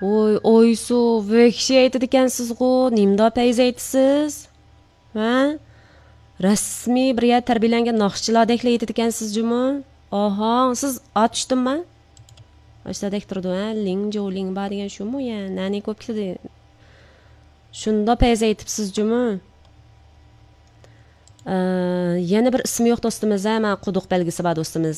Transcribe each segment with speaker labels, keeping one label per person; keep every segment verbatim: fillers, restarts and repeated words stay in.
Speaker 1: Oy, oysu, vekşi aytidi ekansiz-ku, nimda payz aytisiz? Ha? Rasmiy bir yer tarbiyalangan naqshchilardek aytidi ekansiz jumi? Aha, siz at tushdimmi? Ashtadek turdi, ha? Ling jo ling ba degan shumi ya? Nani ko'p keldi. Shunda payz aytibsiz jumi? Yana bir ismi yo'q do'stimiz, ha, men quduq belgisi bor do'stimiz.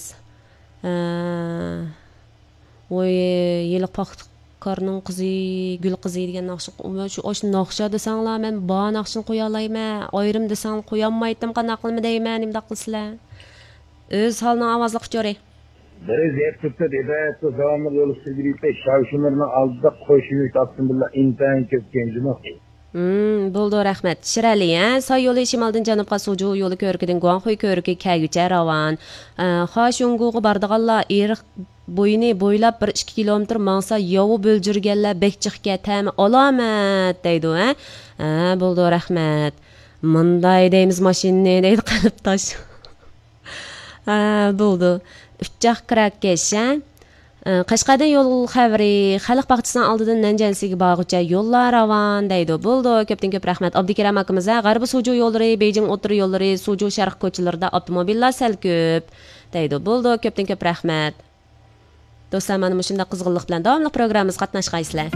Speaker 1: Oy, yiliq paxtkorning qizi, gul qizi degan naqsh, shu osh naqsha desanglar, men ba naqshni qo'ya olayman. Ayrim desang qo'yolmaydim, qanaqa qilma deyman, nimda qilsizlar? O'z holining ovozli quchori.
Speaker 2: Biri zeptipte dedi, to devamlı yolu sildirip şavşınlarını aldı da koşuyu tatsın billah intan köpkencini.
Speaker 1: Hmm, bo'ldi, rahmat. Shirali, ha? Soy yo'li shimoldan janubga Suju yo'li ko'rikidan Guanghui ko'riki kelgucha ravon. Xo'sh, unguga bordiganlar Eriq bo'yini bo'ylab bir ikki kilometr mangsa yovi bo'ljirganlar bekchiqga ta'mi alomat deydi, ha? Ha, bo'ldi, rahmat. Munday deymiz mashinani deydi qilib tosh. Ha, bo'ldi. Uchaq kirakkesh, ha? Qashqadan yo'l xabari xalq bog'chasining oldidan Nanjansiga borgucha yo'llar ravon deydi. Bo'ldi, ko'pdan ko'p rahmat. Abdukaram akamiz, G'arbiy Suju yo'llari, Beijing o'rta yo'llari, Suju sharq ko'chalarida avtomobillar sal ko'p deydi. Bo'ldi, ko'pdan ko'p rahmat. Do'stlar, mana shunday qizg'inlik bilan davomli programmamiz qatnashgaysizlar.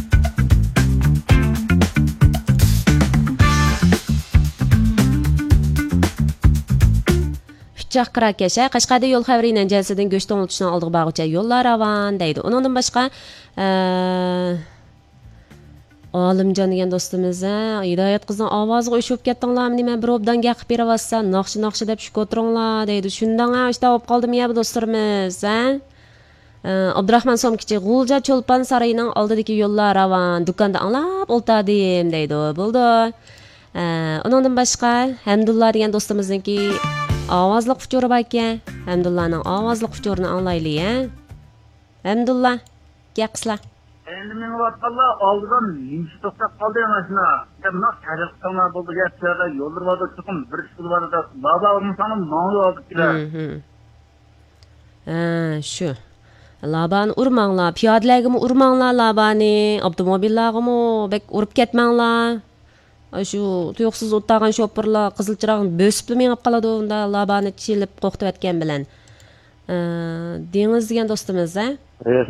Speaker 1: Chaqqirakasha Qashqada yo'l xabari Nanjansidan go'sht to'ngiltishni oldiga borgucha yo'llar ravon deydi. Undan boshqa Olimjon degan do'stimiz, Hidoyat qizning ovoziga o'shib ketdinglarmi? Nima bir obdan gapib beryapsan, naqshi-naqshi deb shu ko'tiringlar deydi. Shundan ha, ishda olib qoldim ya bu do'stlarimiz, ha? Abdurahmon Somkichi G'ulja Cho'lpon saroyining oldidagi yo'llar ravon, do'konda anglab o'ltadim deydi. Bo'ldi. Undan boshqa Hamdullah degan do'stimizniki ovozli quchori bor ekan. Hamdullahning ovozli quchorini anglaylik, ha? Hamdullah, gapsizlar.
Speaker 2: Endi men vatqanlar oldidan nimsi to'xtab qoldi mashina. Nima tariq qilma bo'ldi gaplarda yo'llar borda chiqim bir ish borda baba insonning ma'lum olib kelar.
Speaker 1: Ha, shu. Laban urmanglar, piyodalarga urmanglar labani, avtomobillarga bek urib ketmanglar. Shu tuyuqsiz o'tgan shoferlar qizil chirog'ni bo'sib minib qoladi, unda labani chilib qo'qitib atgan bilan. Dengiz degan do'stimiz, ha?